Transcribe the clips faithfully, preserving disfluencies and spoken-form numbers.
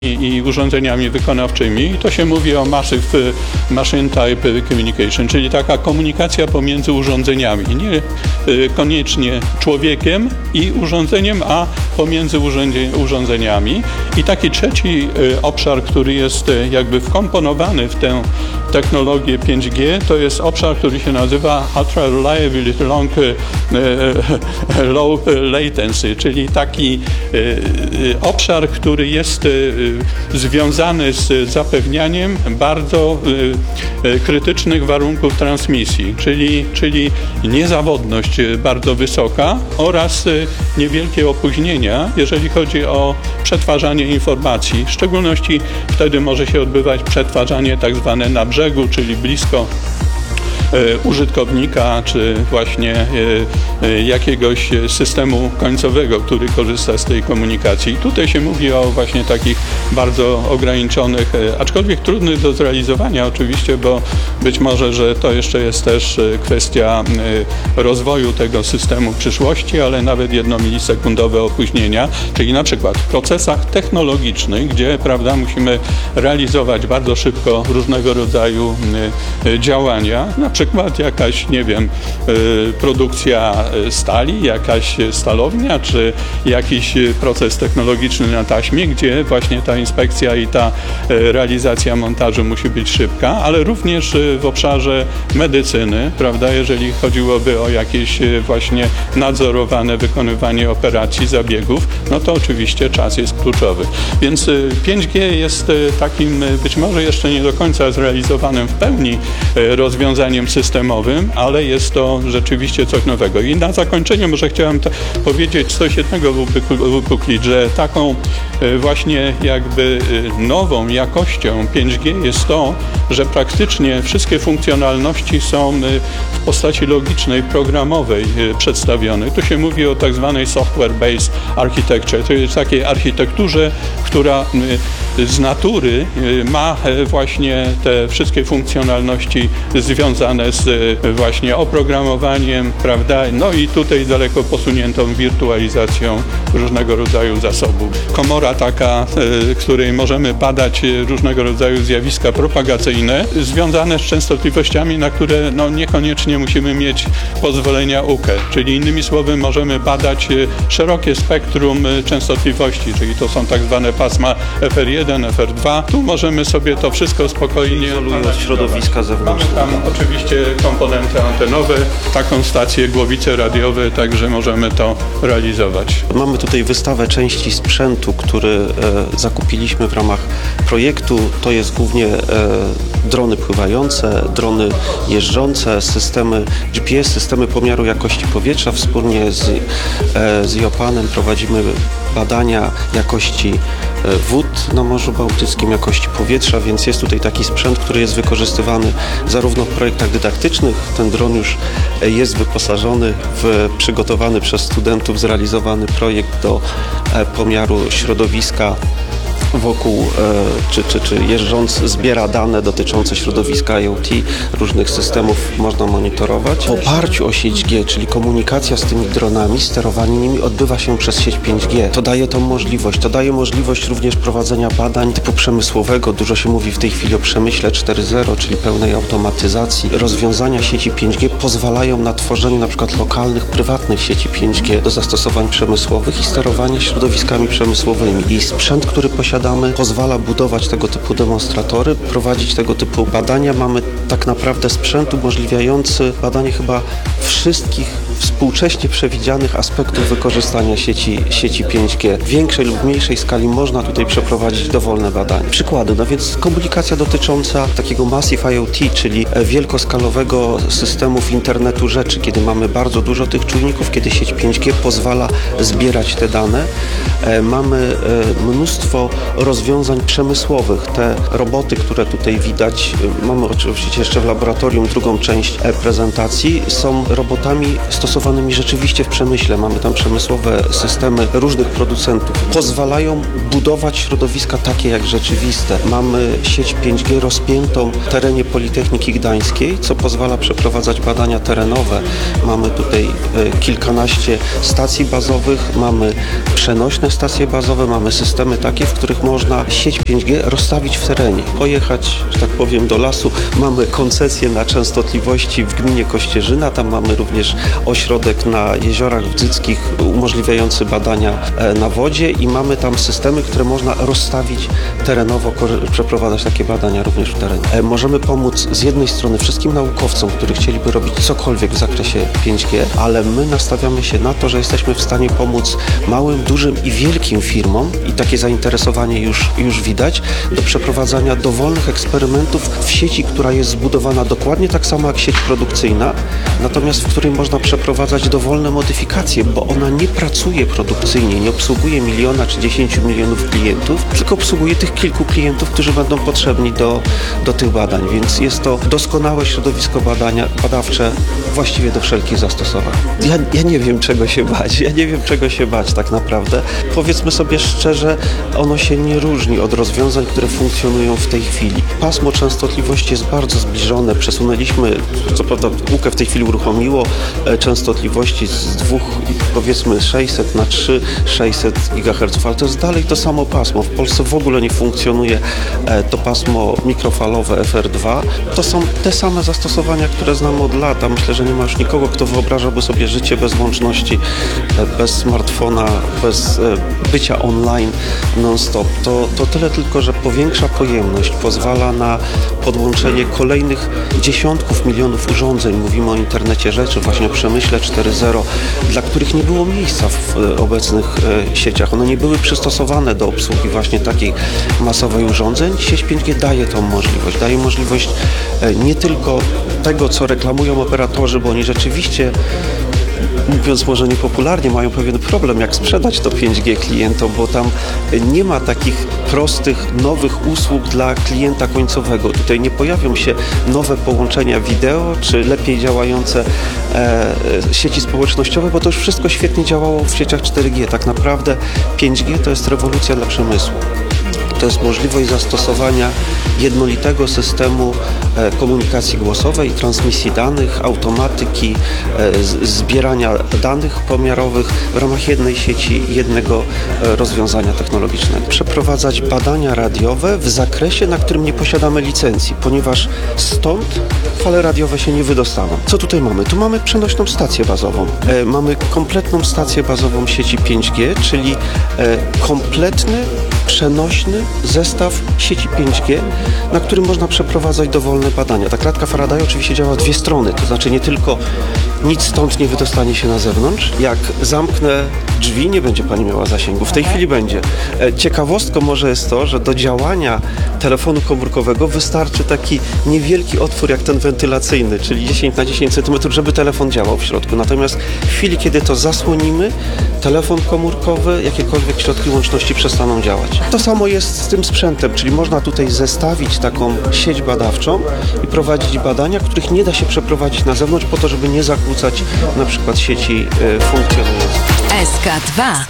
i urządzeniami wykonawczymi. I to się mówi o Massive Machine Type Communication, czyli taka komunikacja pomiędzy urządzeniami. Nie koniecznie człowiekiem i urządzeniem, a pomiędzy urządzeniami. I taki trzeci obszar, który jest jakby wkomponowany w tę technologię pięć G, to jest obszar, który się nazywa Ultra Reliability Long Low Latency, czyli taki obszar, który jest związany z zapewnianiem bardzo krytycznych warunków transmisji, czyli, czyli niezawodność bardzo wysoka oraz niewielkie opóźnienia, jeżeli chodzi o przetwarzanie informacji. W szczególności wtedy może się odbywać przetwarzanie tak zwane na brzegu, czyli blisko użytkownika, czy właśnie jakiegoś systemu końcowego, który korzysta z tej komunikacji. Tutaj się mówi o właśnie takich bardzo ograniczonych, aczkolwiek trudnych do zrealizowania oczywiście, bo być może, że to jeszcze jest też kwestia rozwoju tego systemu w przyszłości, ale nawet jednomilisekundowe opóźnienia, czyli na przykład w procesach technologicznych, gdzie, prawda, musimy realizować bardzo szybko różnego rodzaju działania, na przykład przykład jakaś, nie wiem, produkcja stali, jakaś stalownia, czy jakiś proces technologiczny na taśmie, gdzie właśnie ta inspekcja i ta realizacja montażu musi być szybka, ale również w obszarze medycyny, prawda, jeżeli chodziłoby o jakieś właśnie nadzorowane wykonywanie operacji, zabiegów, no to oczywiście czas jest kluczowy. Więc pięć G jest takim być może jeszcze nie do końca zrealizowanym w pełni rozwiązaniem systemowym, ale jest to rzeczywiście coś nowego. I na zakończenie może chciałem powiedzieć coś jednego wypuklić, że taką właśnie jakby nową jakością pięć G jest to, że praktycznie wszystkie funkcjonalności są w postaci logicznej, programowej przedstawione. Tu się mówi o tak zwanej software-based architecture. To jest takiej architekturze, która z natury ma właśnie te wszystkie funkcjonalności związane z właśnie oprogramowaniem, prawda? No i tutaj daleko posuniętą wirtualizacją różnego rodzaju zasobów. Komora taka, w której możemy badać różnego rodzaju zjawiska propagacyjne związane z częstotliwościami, na które no, niekoniecznie musimy mieć pozwolenia U K E. Czyli innymi słowy możemy badać szerokie spektrum częstotliwości, czyli to są tak zwane pasma F R jeden, F R dwa. Tu możemy sobie to wszystko spokojnie izolując środowiska zewnętrzne. Mamy tam oczywiście komponenty antenowe, taką stację, głowice radiowe, także możemy to realizować. Mamy tutaj wystawę części sprzętu, który e, zakupiliśmy w ramach projektu. To jest głównie e, drony pływające, drony jeżdżące, systemy G P S, systemy pomiaru jakości powietrza. Wspólnie z, e, z Jopanem prowadzimy badania jakości wód na Morzu Bałtyckim, jakości powietrza, więc jest tutaj taki sprzęt, który jest wykorzystywany zarówno w projektach dydaktycznych. Ten dron już jest wyposażony w przygotowany przez studentów zrealizowany projekt do pomiaru środowiska wokół, czy, czy, czy jeżdżąc zbiera dane dotyczące środowiska I O T, różnych systemów można monitorować. W oparciu o sieć G, czyli komunikacja z tymi dronami, sterowanie nimi odbywa się przez sieć pięć G. To daje tą możliwość. To daje możliwość również prowadzenia badań typu przemysłowego. Dużo się mówi w tej chwili o przemyśle cztery zero, czyli pełnej automatyzacji. Rozwiązania sieci pięć G pozwalają na tworzenie na przykład lokalnych, prywatnych sieci pięć G do zastosowań przemysłowych i sterowania środowiskami przemysłowymi. I sprzęt, który posiada pozwala budować tego typu demonstratory, prowadzić tego typu badania. Mamy tak naprawdę sprzęt umożliwiający badanie chyba wszystkich współcześnie przewidzianych aspektów wykorzystania sieci, sieci pięć G. W większej lub mniejszej skali można tutaj przeprowadzić dowolne badania. Przykłady, no więc komunikacja dotycząca takiego Massive I O T, czyli wielkoskalowego systemów internetu rzeczy, kiedy mamy bardzo dużo tych czujników, kiedy sieć pięć G pozwala zbierać te dane. Mamy mnóstwo rozwiązań przemysłowych. Te roboty, które tutaj widać, mamy oczywiście jeszcze w laboratorium drugą część prezentacji, są robotami stosowanymi zastosowanymi rzeczywiście w przemyśle. Mamy tam przemysłowe systemy różnych producentów. Pozwalają budować środowiska takie jak rzeczywiste. Mamy sieć pięć G rozpiętą w terenie Politechniki Gdańskiej, co pozwala przeprowadzać badania terenowe. Mamy tutaj e, kilkanaście stacji bazowych, mamy przenośne stacje bazowe, mamy systemy takie, w których można sieć pięć G rozstawić w terenie. Pojechać, że tak powiem, do lasu. Mamy koncesję na częstotliwości w gminie Kościerzyna. Tam mamy również ośrodek na jeziorach wdzyckich umożliwiający badania e, na wodzie i mamy tam systemy, które można rozstawić terenowo, przeprowadzać takie badania również w terenie. E, możemy pomóc z jednej strony wszystkim naukowcom, którzy chcieliby robić cokolwiek w zakresie pięć G, ale my nastawiamy się na to, że jesteśmy w stanie pomóc małym, dużym i wielkim firmom i takie zainteresowanie już, już widać do przeprowadzania dowolnych eksperymentów w sieci, która jest zbudowana dokładnie tak samo jak sieć produkcyjna, natomiast w której można przeprowadzać dowolne modyfikacje, bo ona nie pracuje produkcyjnie, nie obsługuje miliona czy dziesięciu milionów klientów, tylko obsługuje tych kilku klientów, którzy będą potrzebni do, do tych badań, więc jest to doskonałe środowisko badania, badawcze właściwie do wszelkich zastosowań. Ja, ja nie wiem, czego się bać, ja nie wiem, czego się bać tak naprawdę. Powiedzmy sobie szczerze, ono się nie różni od rozwiązań, które funkcjonują w tej chwili. Pasmo częstotliwości jest bardzo zbliżone, przesunęliśmy, co prawda Łukę w tej chwili uruchomiło e, częstotliwości z dwóch, powiedzmy sześćset na trzy tysiące sześćset gigaherców, ale to jest dalej to samo pasmo. W Polsce w ogóle nie funkcjonuje e, to pasmo mikrofalowe F R dwa. To są te same zastosowania, które znamy od lat, a myślę, że nie ma już nikogo, kto wyobrażałby sobie życie bez łączności, e, bez smartfona, bez e, bycia online non-stop. To, to tyle tylko, że powiększa pojemność, pozwala na podłączenie kolejnych dziesiątków milionów urządzeń. Mówimy o internecie rzeczy, właśnie o przemyśle cztery zero, dla których nie było miejsca w e, obecnych e, sieciach. One nie były przystosowane do obsługi właśnie takiej masowej urządzeń. Sieć pięć G daje tą możliwość. Daje możliwość e, nie tylko tego, co reklamują operatorzy, bo oni rzeczywiście, mówiąc może niepopularnie, mają pewien problem, jak sprzedać to pięć G klientom, bo tam nie ma takich prostych, nowych usług dla klienta końcowego. Tutaj nie pojawią się nowe połączenia wideo, czy lepiej działające e, sieci społecznościowe, bo to już wszystko świetnie działało w sieciach cztery G. Tak naprawdę pięć G to jest rewolucja dla przemysłu. To jest możliwość zastosowania jednolitego systemu e, komunikacji głosowej, transmisji danych, automatyki, e, z, zbierania danych pomiarowych w ramach jednej sieci, jednego e, rozwiązania technologicznego. Przeprowadzać badania radiowe w zakresie, na którym nie posiadamy licencji, ponieważ stąd fale radiowe się nie wydostaną. Co tutaj mamy? Tu mamy przenośną stację bazową. E, mamy kompletną stację bazową sieci pięć G, czyli e, kompletny, przenośny zestaw sieci pięć G, na którym można przeprowadzać dowolne badania. Ta klatka Faradaja oczywiście działa w dwie strony, to znaczy nie tylko nic stąd nie wydostanie się na zewnątrz. Jak zamknę drzwi, nie będzie pani miała zasięgu. W tej chwili będzie. Ciekawostką może jest to, że do działania telefonu komórkowego wystarczy taki niewielki otwór jak ten wentylacyjny, czyli dziesięć na dziesięć centymetrów, żeby telefon działał w środku. Natomiast w chwili, kiedy to zasłonimy, telefon komórkowy, jakiekolwiek środki łączności przestaną działać. To samo jest z tym sprzętem, czyli można tutaj zestawić taką sieć badawczą i prowadzić badania, których nie da się przeprowadzić na zewnątrz po to, żeby nie zakłócać na przykład sieci y, funkcjonujących. S K dwa.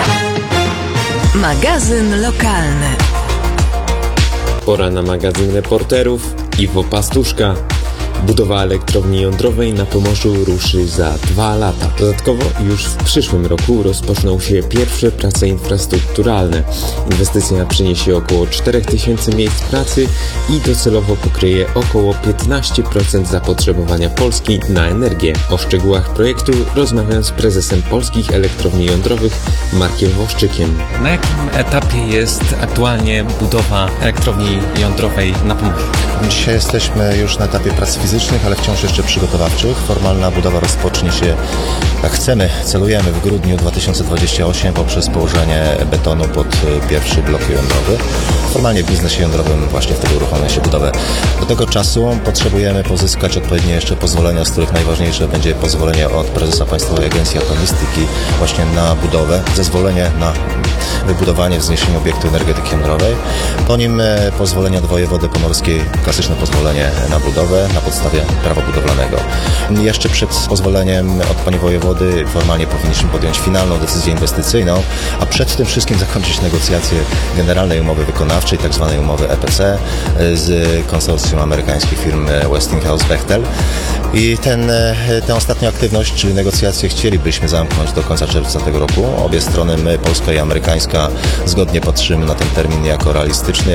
Magazyn lokalny. Pora na magazyn reporterów. Iwo Pastuszka. Budowa elektrowni jądrowej na Pomorzu ruszy za dwa lata. Dodatkowo już w przyszłym roku rozpoczną się pierwsze prace infrastrukturalne. Inwestycja przyniesie około cztery tysiące miejsc pracy i docelowo pokryje około piętnaście procent zapotrzebowania Polski na energię. O szczegółach projektu rozmawiam z prezesem Polskich Elektrowni Jądrowych Markiem Woszczykiem. Na jakim etapie jest aktualnie budowa elektrowni jądrowej na Pomorzu? Dzisiaj jesteśmy już na etapie prac fizycznych, ale wciąż jeszcze przygotowawczych. Formalna budowa rozpocznie się, jak chcemy, celujemy w grudniu dwa tysiące dwudziestego ósmego poprzez położenie betonu pod pierwszy blok jądrowy. Formalnie w biznesie jądrowym właśnie wtedy uruchomi się budowę. Do tego czasu potrzebujemy pozyskać odpowiednie jeszcze pozwolenia, z których najważniejsze będzie pozwolenie od prezesa Państwowej Agencji Atomistyki właśnie na budowę, zezwolenie na wybudowanie, wzniesienie obiektu energetyki jądrowej. Po nim pozwolenie od wojewody pomorskiej, klasyczne pozwolenie na budowę, na podstawie prawa budowlanego. Jeszcze przed pozwoleniem od pani wojewody formalnie powinniśmy podjąć finalną decyzję inwestycyjną, a przed tym wszystkim zakończyć negocjacje generalnej umowy wykonawczej, tak zwanej umowy E P C z konsorcjum amerykańskich firm Westinghouse Bechtel. I ten, tę ostatnią aktywność, czyli negocjacje, chcielibyśmy zamknąć do końca czerwca tego roku. Obie strony, my, polska i amerykańska, zgodnie patrzymy na ten termin jako realistyczny.